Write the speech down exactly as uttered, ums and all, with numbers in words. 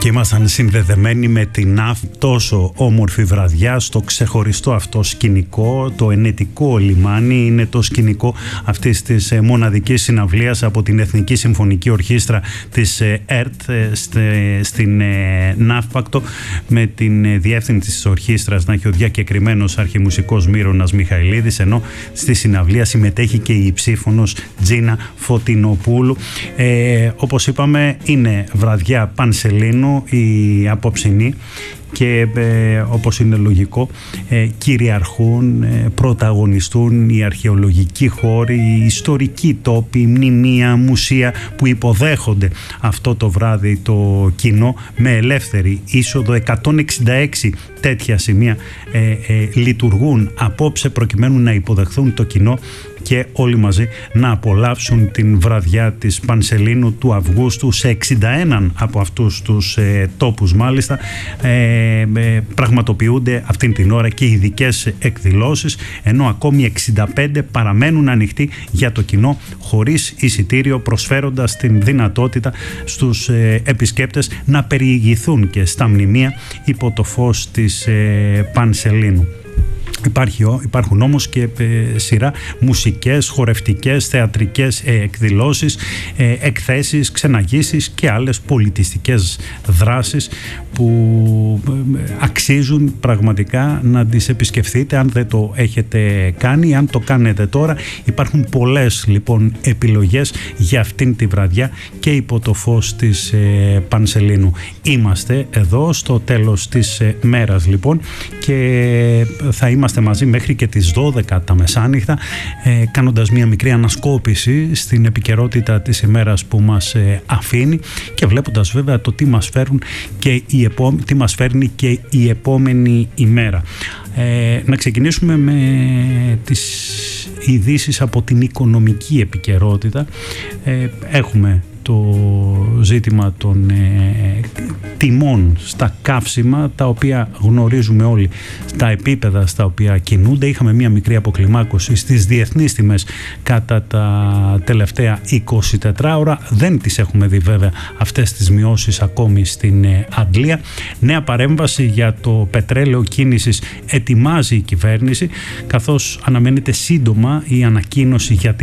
Και ήμασταν συνδεδεμένοι με την ΑΦ, τόσο όμορφη βραδιά, στο ξεχωριστό αυτό σκηνικό. Το ενετικό λιμάνι είναι το σκηνικό αυτής της μοναδικής συναυλίας από την Εθνική Συμφωνική Ορχήστρα της ΕΡΤ στην Ναύπακτο, με την διεύθυνση της ορχήστρας να έχει ο διακεκριμένος αρχιμουσικός Μύρονας Μιχαηλίδης, ενώ στη συναυλία συμμετέχει και η υψήφωνος Τζίνα Φωτεινοπούλου. Ε, όπως είπαμε, είναι βραδιά Πανσελίνου η απόψινή και ε, όπως είναι λογικό ε, κυριαρχούν, ε, πρωταγωνιστούν οι αρχαιολογικοί χώροι, οι ιστορικοί τόποι, οι μνημεία, μουσεία που υποδέχονται αυτό το βράδυ το κοινό με ελεύθερη είσοδο. εκατόν εξήντα έξι τέτοια σημεία ε, ε, λειτουργούν απόψε προκειμένου να υποδεχθούν το κοινό και όλοι μαζί να απολαύσουν την βραδιά της Πανσελίνου του Αυγούστου. Σε εξήντα ένα από αυτούς τους ε, τόπους μάλιστα ε, ε, πραγματοποιούνται αυτήν την ώρα και ειδικές εκδηλώσεις, ενώ ακόμη εξήντα πέντε παραμένουν ανοιχτοί για το κοινό χωρίς εισιτήριο, προσφέροντας την δυνατότητα στους ε, επισκέπτες να περιηγηθούν και στα μνημεία υπό το φως της ε, Πανσελίνου. Υπάρχει, υπάρχουν όμως και ε, σειρά μουσικές, χορευτικές, θεατρικές ε, εκδηλώσεις, ε, εκθέσεις, ξεναγήσεις και άλλες πολιτιστικές δράσεις που ε, αξίζουν πραγματικά να τις επισκεφθείτε αν δεν το έχετε κάνει. Αν το κάνετε τώρα, υπάρχουν πολλές λοιπόν επιλογές για αυτήν τη βραδιά και υπό το φως της ε, Πανσελίνου. Είμαστε εδώ στο τέλος της ε, μέρας λοιπόν και θα είμαστε μαζί μέχρι και τις δώδεκα τα μεσάνυχτα, ε, κάνοντας μια μικρή ανασκόπηση στην επικαιρότητα της ημέρας που μας ε, αφήνει και βλέποντας βέβαια το τι μας φέρουν και η επό... τι μας φέρνει και η επόμενη ημέρα. Ε, να ξεκινήσουμε με τις ειδήσεις από την οικονομική επικαιρότητα. Ε, έχουμε το ζήτημα των ε, τιμών στα καύσιμα, τα οποία γνωρίζουμε όλοι τα επίπεδα στα οποία κινούνται. Είχαμε μία μικρή αποκλιμάκωση στις διεθνείς τιμές κατά τα τελευταία εικοσιτετρά ώρα. Δεν τις έχουμε δει βέβαια αυτές τις μειώσεις ακόμη στην ε, Αγγλία. Νέα παρέμβαση για το πετρέλαιο κίνησης ετοιμάζει η κυβέρνηση, καθώς αναμένεται σύντομα η ανακοίνωση για